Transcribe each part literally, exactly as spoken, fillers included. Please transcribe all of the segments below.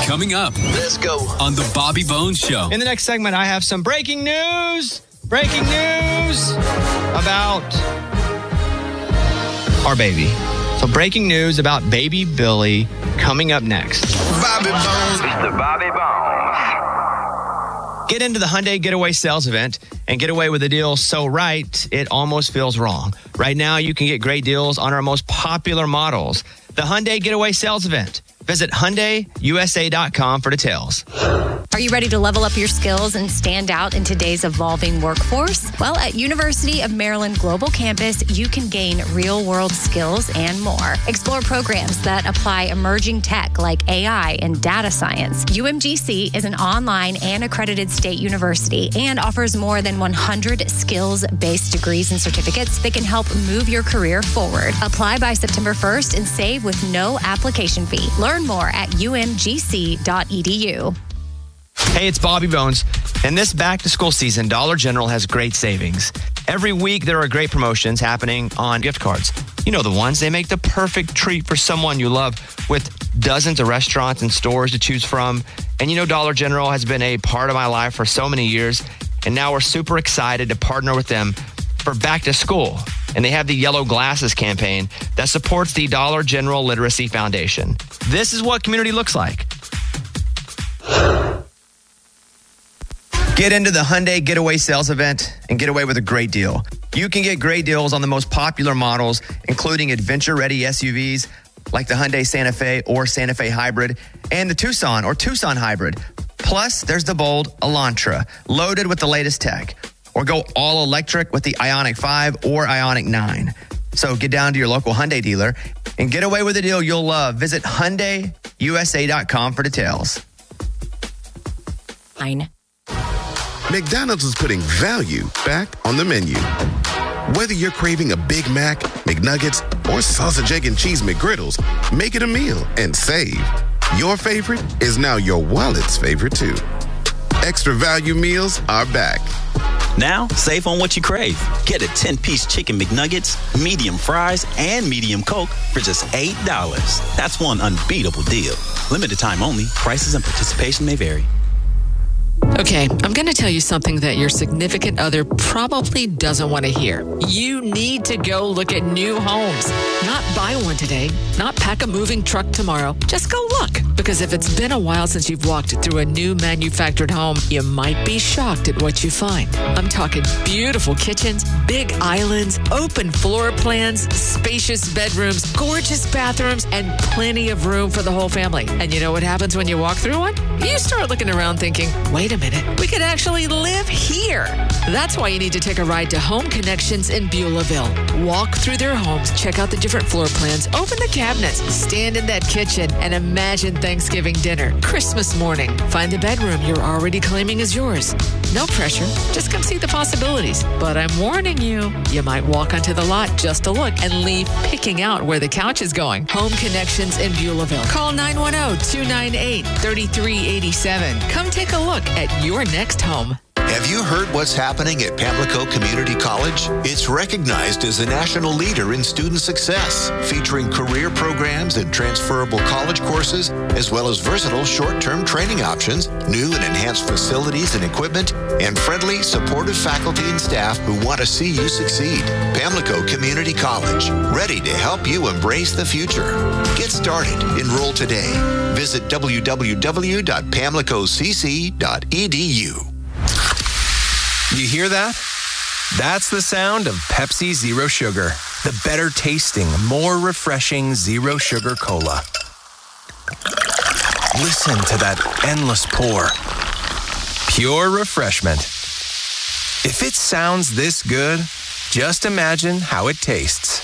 Coming up. Let's go. On the Bobby Bones Show. In the next segment, I have some breaking news. Breaking news about our baby. So breaking news about baby Billy coming up next. Bobby Bones. Mister Bobby Bones. Get into the Hyundai Getaway Sales Event and get away with a deal so right, it almost feels wrong. Right now, you can get great deals on our most popular models. The Hyundai Getaway Sales Event. Visit Hyundai U S A dot com for details. Are you ready to level up your skills and stand out in today's evolving workforce? Well, at University of Maryland Global Campus, you can gain real-world skills and more. Explore programs that apply emerging tech like A I and data science. U M G C is an online and accredited state university and offers more than one hundred skills-based degrees and certificates that can help move your career forward. Apply by September first and save with no application fee. Learn more at U M G C dot E D U. Hey, it's Bobby Bones. And this back-to-school season, Dollar General has great savings. Every week, there are great promotions happening on gift cards. You know the ones. They make the perfect treat for someone you love with dozens of restaurants and stores to choose from. And you know Dollar General has been a part of my life for so many years. And now we're super excited to partner with them for back to school. And they have the Yellow Glasses campaign that supports the Dollar General Literacy Foundation. This is what community looks like. Get into the Hyundai Getaway Sales Event and get away with a great deal. You can get great deals on the most popular models, including adventure-ready S U Vs like the Hyundai Santa Fe or Santa Fe Hybrid and the Tucson or Tucson Hybrid. Plus, there's the bold Elantra, loaded with the latest tech. Or go all electric with the Ioniq five or Ioniq nine. So get down to your local Hyundai dealer and get away with a deal you'll love. Visit Hyundai U S A dot com for details. Fine. McDonald's is putting value back on the menu. Whether you're craving a Big Mac, McNuggets, or sausage, egg, and cheese McGriddles, make it a meal and save. Your favorite is now your wallet's favorite too. Extra value meals are back. Now, save on what you crave. Get a ten-piece chicken McNuggets, medium fries, and medium Coke for just eight dollars. That's one unbeatable deal. Limited time only. Prices and participation may vary. Okay, I'm going to tell you something that your significant other probably doesn't want to hear. You need to go look at new homes. Not buy one today, not pack a moving truck tomorrow. Just go look. Because if it's been a while since you've walked through a new manufactured home, you might be shocked at what you find. I'm talking beautiful kitchens, big islands, open floor plans, spacious bedrooms, gorgeous bathrooms, and plenty of room for the whole family. And you know what happens when you walk through one? You start looking around thinking, wait a minute, we could actually live here. That's why you need to take a ride to Home Connections in Beulahville. Walk through their homes, check out the different floor plans, open the cabinets, stand in that kitchen, and imagine Thanksgiving dinner, Christmas morning. Find the bedroom you're already claiming is yours. No pressure. Just come see the possibilities. But I'm warning you, you might walk onto the lot just to look and leave picking out where the couch is going. Home Connections in Beulahville. Call nine one zero, two nine eight, three three eight seven. Come take a look at your next home. Have you heard what's happening at Pamlico Community College? It's recognized as a national leader in student success, featuring career programs and transferable college courses, as well as versatile short-term training options, new and enhanced facilities and equipment, and friendly, supportive faculty and staff who want to see you succeed. Pamlico Community College, ready to help you embrace the future. Get started. Enroll today. Visit w w w dot pamlico c c dot e d u. You hear that? That's the sound of Pepsi Zero Sugar, the better tasting, more refreshing zero sugar cola. Listen to that endless pour. Pure refreshment. If it sounds this good, just imagine how it tastes.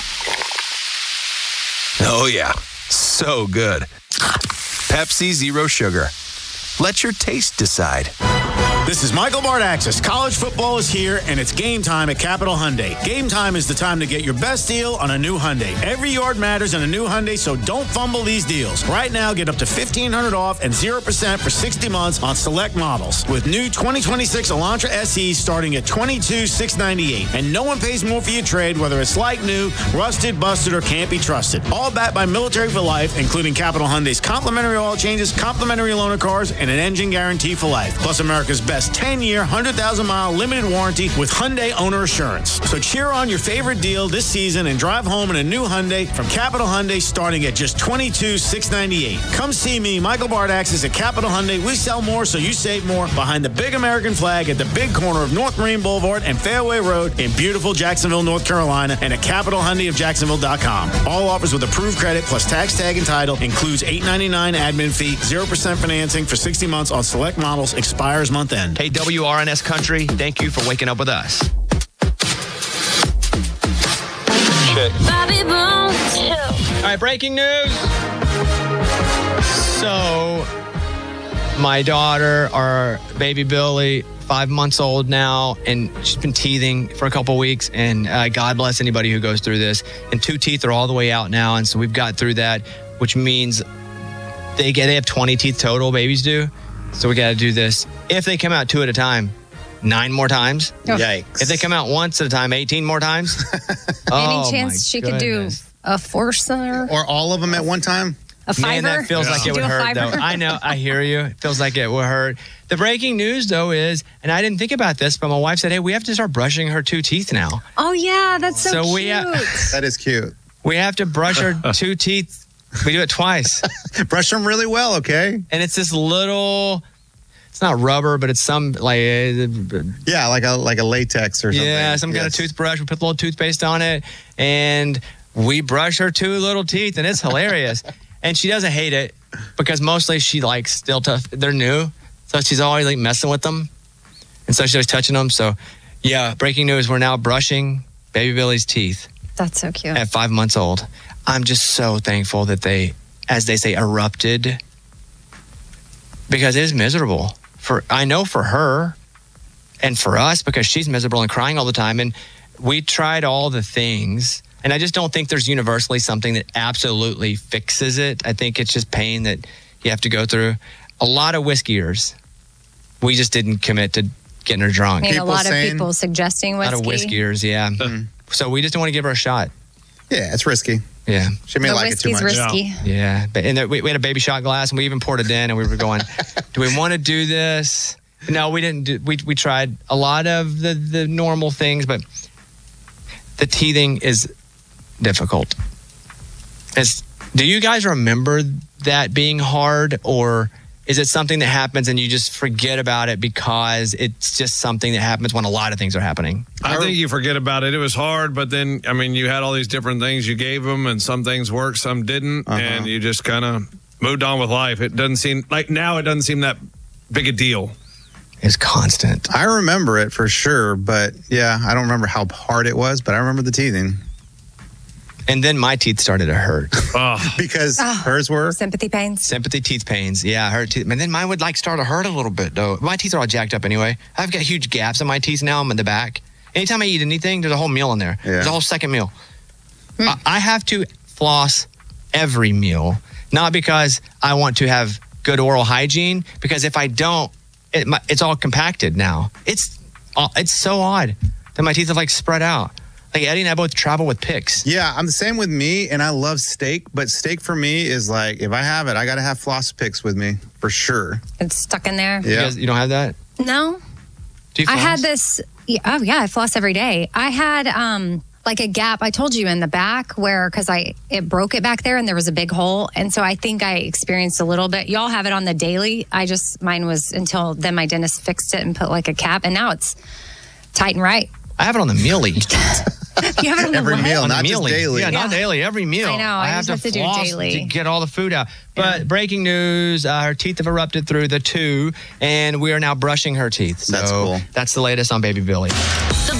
Oh yeah, so good. Pepsi Zero Sugar. Let your taste decide. This is Michael Bardaxis. College football is here, and it's game time at Capital Hyundai. Game time is the time to get your best deal on a new Hyundai. Every yard matters on a new Hyundai, so don't fumble these deals. Right now, get up to fifteen hundred dollars off and zero percent for sixty months on select models. With new twenty twenty-six Elantra S Es starting at twenty-two thousand six hundred ninety-eight dollars. And no one pays more for your trade, whether it's like new, rusted, busted, or can't be trusted. All backed by Military for Life, including Capital Hyundai's complimentary oil changes, complimentary loaner cars, and an engine guarantee for life. Plus America's best ten-year, one hundred thousand mile limited warranty with Hyundai Owner Assurance. So cheer on your favorite deal this season and drive home in a new Hyundai from Capital Hyundai starting at just twenty-two thousand six hundred ninety-eight dollars. Come see me, Michael Bardaxis at Capital Hyundai. We sell more so you save more behind the big American flag at the big corner of North Marine Boulevard and Fairway Road in beautiful Jacksonville, North Carolina, and at capital hyundai of jacksonville dot com. All offers with approved credit plus tax tag and title. Includes eight dollars and ninety-nine cents admin fee, zero percent financing for sixty months on select models. Expires month end. Hey, W R N S Country, thank you for waking up with us. Check. Bobby Bones Show. All right, breaking news. So, my daughter, our baby Billy, five months old now, and she's been teething for a couple weeks, and uh, God bless anybody who goes through this. And two teeth are all the way out now, and so we've got through that, which means they get they have twenty teeth total, babies do. So we got to do this. If they come out two at a time, nine more times. Oh. Yikes. If they come out once at a time, eighteen more times. Any Oh, chance my she goodness. could do a foursome? Or all of them at one time? A fiver? Man, that feels Yeah. like it Do would a hurt, fiver? though. I know. I hear you. It feels like it would hurt. The breaking news, though, is, and I didn't think about this, but my wife said, hey, we have to start brushing her two teeth now. Oh, yeah, that's so, So cute. we, uh, That is cute. We have to brush her two teeth. We do it twice. Brush them really well, okay? And it's this little, it's not rubber, but it's some, like, uh, Yeah, like a like a latex or something. yeah, some kind of Yes. toothbrush. We put a little toothpaste on it, and we brush her two little teeth, and it's hilarious. And she doesn't hate it because mostly she likes still tough. They're new, so she's always like messing with them, and so she's always touching them. So, yeah, breaking news: we're now brushing baby Billy's teeth That's so cute. at five months old. I'm just so thankful that they, as they say, erupted, because it is miserable for I know for her and for us, because she's miserable and crying all the time. And we tried all the things. And I just don't think there's universally something that absolutely fixes it. I think it's just pain that you have to go through. A lot of whiskeyers. We just didn't commit to getting her drunk. I mean, a People lot of saying- people suggesting A whiskey. lot of whiskeyers, yeah. So we just don't want to give her a shot. Yeah, it's risky. Yeah. She may The like it too whiskey's much. risky. Yeah. But, and there, we, we had a baby shot glass, and we even poured it in, and we were going, do we want to do this? No, we didn't. Do, we, we tried a lot of the, the normal things, but the teething is difficult. It's, do you guys remember that being hard, or is it something that happens and you just forget about it because it's just something that happens when a lot of things are happening? I think you forget about it. It was hard, but then, I mean, you had all these different things you gave them, and some things worked, some didn't, Uh-huh. and you just kind of moved on with life. It doesn't seem, like now it doesn't seem that big a deal. It's constant. I remember it for sure, but yeah, I don't remember how hard it was, but I remember the teething. And then my teeth started to hurt. Oh. Because Oh. hers were? Sympathy pains. Sympathy teeth pains. Yeah, her teeth. And then mine would like start to hurt a little bit though. My teeth are all jacked up anyway. I've got huge gaps in my teeth now. I'm in the back. Anytime I eat anything, there's a whole meal in there. Yeah. There's a whole second meal. I, I have to floss every meal, not because I want to have good oral hygiene, because if I don't, it, my, it's all compacted now. It's uh, it's so odd that my teeth have like spread out. Like Eddie and I both travel with picks. Yeah, I'm the same with me, and I love steak, but steak for me is like, if I have it, I got to have floss picks with me, for sure. It's stuck in there. You, Yeah. guys, you don't have that? No. Do you I floss? had this. Yeah, oh, yeah, I floss every day. I had um like a gap, I told you, in the back where, because I it broke it back there and there was a big hole. And so I think I experienced a little bit. Y'all have it on the daily. I just, mine was until then my dentist fixed it and put like a cap, and now it's tight and right. I have it on the mealy. You have it on the Every what? meal, On the not just mealy. daily. Yeah, not Yeah. daily. Every meal. I know, I have just to have to do floss daily. to get all the food out. But breaking news: uh, her teeth have erupted through the two, and we are now brushing her teeth. So That's cool. that's the latest on baby Billy. The